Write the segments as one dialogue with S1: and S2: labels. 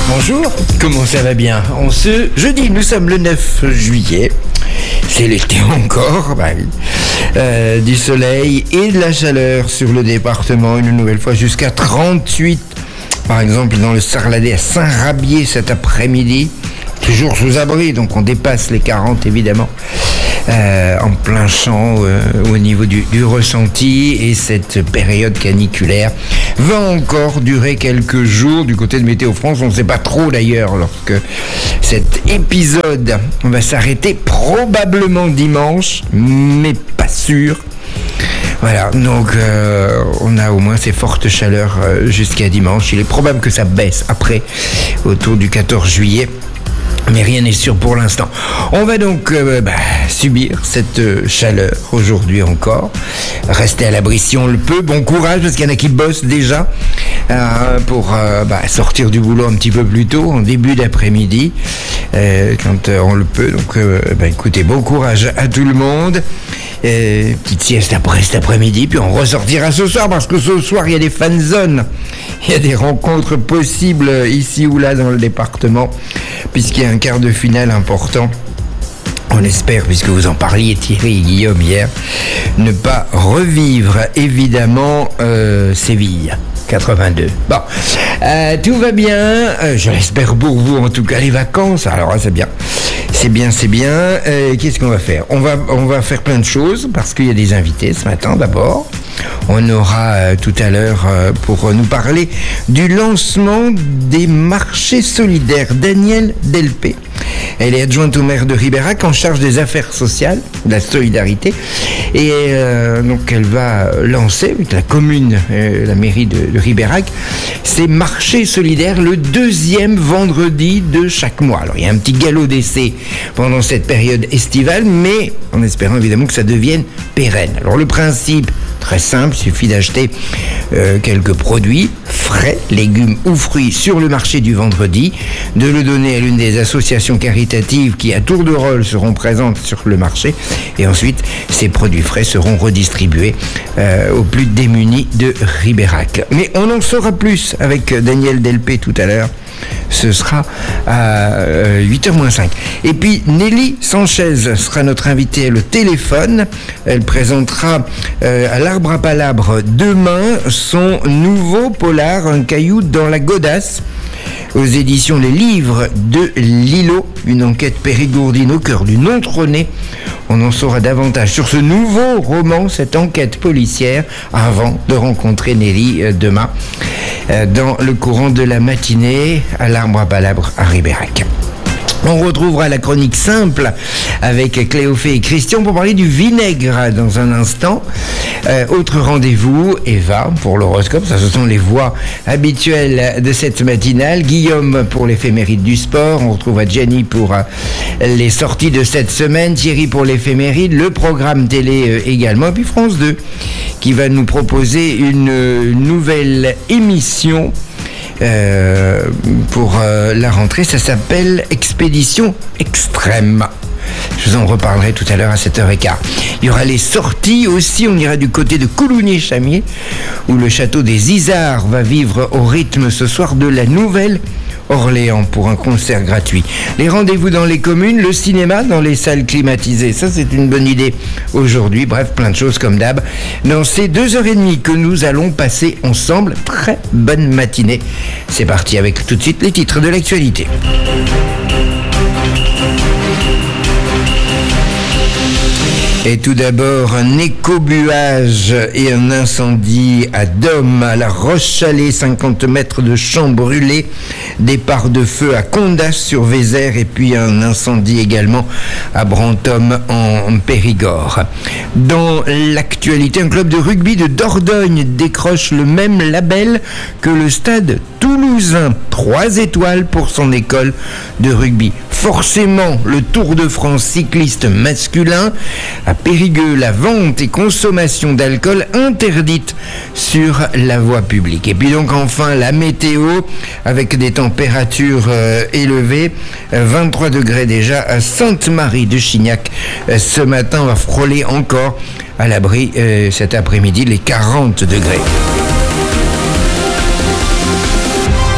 S1: Bonjour, comment ça va bien? En ce jeudi, nous sommes le 9 juillet. C'est l'été encore, bah oui. Du soleil et de la chaleur sur le département, une nouvelle fois jusqu'à 38. Par exemple, dans le Sarladais à Saint-Rabier cet après-midi. Toujours sous abri, donc on dépasse les 40 évidemment. En plein champ au niveau du ressenti, et cette période caniculaire va encore durer quelques jours du côté de Météo France. On ne sait pas trop d'ailleurs lorsque cet épisode va s'arrêter, probablement dimanche, mais pas sûr. Voilà, donc on a au moins ces fortes chaleurs jusqu'à dimanche. Il est probable que ça baisse après, autour du 14 juillet. Mais rien n'est sûr pour l'instant. On va donc subir cette chaleur aujourd'hui encore. Rester à l'abri si on le peut. Bon courage, parce qu'il y en a qui bossent déjà pour sortir du boulot un petit peu plus tôt, en début d'après-midi, quand on le peut. Donc écoutez, bon courage à tout le monde. Petite sieste après cet après-midi, puis on ressortira ce soir, parce que ce soir il y a des fan zones, il y a des rencontres possibles ici ou là dans le département, puisqu'il y a un quart de finale important. On espère, puisque vous en parliez Thierry et Guillaume hier, ne pas revivre évidemment Séville 82. Bon, tout va bien, je l'espère pour vous en tout cas, les vacances, alors c'est bien. C'est bien. Qu'est-ce qu'on va faire? On va faire plein de choses, parce qu'il y a des invités ce matin d'abord. On aura tout à l'heure pour nous parler du lancement des marchés solidaires. Danielle Delpé, elle est adjointe au maire de Ribérac en charge des affaires sociales, de la solidarité, et donc elle va lancer avec la commune, la mairie de Ribérac, ces marchés solidaires le deuxième vendredi de chaque mois. Alors il y a un petit galop d'essai pendant cette période estivale, mais en espérant évidemment que ça devienne pérenne. Alors le principe, très simple, il suffit d'acheter quelques produits frais, légumes ou fruits sur le marché du vendredi, de le donner à l'une des associations caritatives qui à tour de rôle seront présentes sur le marché, et ensuite ces produits frais seront redistribués aux plus démunis de Ribérac. Mais on en saura plus avec Danielle Delpé tout à l'heure. Ce sera à 8h-5. Et puis Nelly Sanchez sera notre invitée au téléphone. Elle présentera à l'Arbre à Palabre demain son nouveau polar, Un caillou dans la godasse, aux éditions Les Livres de Lilo, une enquête périgourdine au cœur du non-trôné. On en saura davantage sur ce nouveau roman, cette enquête policière, avant de rencontrer Nelly demain, dans le courant de la matinée, à l'Arbre à Palabre à Ribérac. On retrouvera la chronique simple avec Cléophée et Christian pour parler du vinaigre dans un instant. Autre rendez-vous, Eva pour l'horoscope, ça ce sont les voix habituelles de cette matinale. Guillaume pour l'éphéméride du sport, on retrouvera Jenny pour les sorties de cette semaine, Thierry pour l'éphéméride, le programme télé également, et puis France 2 qui va nous proposer une nouvelle émission pour la rentrée. Ça s'appelle Expédition Extrême. Je vous en reparlerai tout à l'heure à 7h15. Il y aura les sorties aussi. On ira du côté de Coulommiers-Chamiers, où le château des Isards va vivre au rythme ce soir de la Nouvelle-Orléans pour un concert gratuit. Les rendez-vous dans les communes, le cinéma dans les salles climatisées. Ça, c'est une bonne idée aujourd'hui. Bref, plein de choses comme d'hab dans ces 2h30 que nous allons passer ensemble. Très bonne matinée. C'est parti avec tout de suite les titres de l'actualité. Et tout d'abord, un écobuage et un incendie à Dôme, à la Roche-Chalais, 50 mètres de champs brûlés, départ de feu à Condas-sur-Vézère, et puis un incendie également à Brantôme en Périgord. Dans l'actualité, un club de rugby de Dordogne décroche le même label que le stade toulousain, 3 étoiles pour son école de rugby. Forcément, le Tour de France cycliste masculin. À Périgueux, la vente et consommation d'alcool interdite sur la voie publique. Et puis donc enfin la météo avec des températures élevées, 23 degrés déjà à Sainte-Marie de Chignac. Ce matin, on va frôler encore à l'abri cet après-midi les 40 degrés. Nous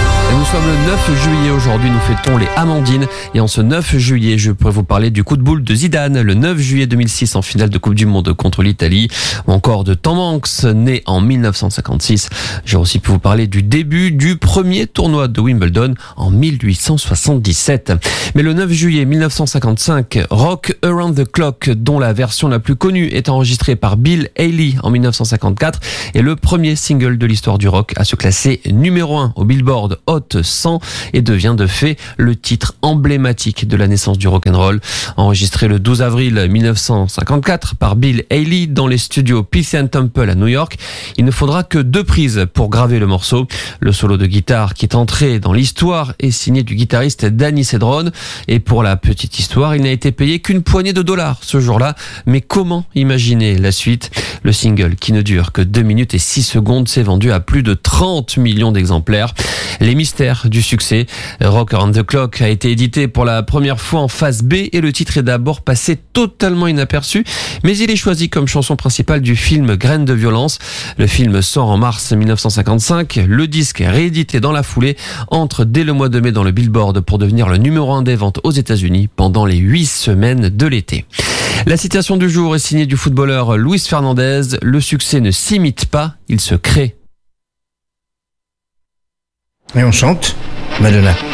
S2: sommes le 9 juillet aujourd'hui, nous fêtons les Amandines et en ce 9 juillet, je pourrais vous parler du coup de boule de Zidane, le 9 juillet 2006 en finale de Coupe du Monde contre l'Italie, ou encore de Tom Hanks, né en 1956. J'ai aussi pu vous parler du début du premier tournoi de Wimbledon en 1877. Mais le 9 juillet 1955, Rock Around the Clock, dont la version la plus connue est enregistrée par Bill Haley en 1954, est le premier single de l'histoire du rock à se classer numéro 1 au Billboard Hot 100 et devient de fait le titre emblématique de la naissance du rock'n'roll. Enregistré le 12 avril 1954 par Bill Haley dans les studios Peace and Temple à New York, il ne faudra que 2 prises pour graver le morceau. Le solo de guitare qui est entré dans l'histoire est signé du guitariste Danny Cedron et pour la petite histoire, il n'a été payé qu'une poignée de dollars ce jour-là. Mais comment imaginer la suite ? Le single qui ne dure que 2 minutes et 6 secondes s'est vendu à plus de 30 millions d'exemplaires. Les mystères du succès. Rock Around the Clock a été édité pour la première fois en phase B et le titre est d'abord passé totalement inaperçu, mais il est choisi comme chanson principale du film Graines de violence. Le film sort en mars 1955. Le disque est réédité dans la foulée, entre dès le mois de mai dans le Billboard pour devenir le numéro 1 des ventes aux États-Unis pendant les 8 semaines de l'été. La citation du jour est signée du footballeur Luis Fernandez. Le succès ne s'imite pas, il se crée.
S1: Et on chante, Madonna.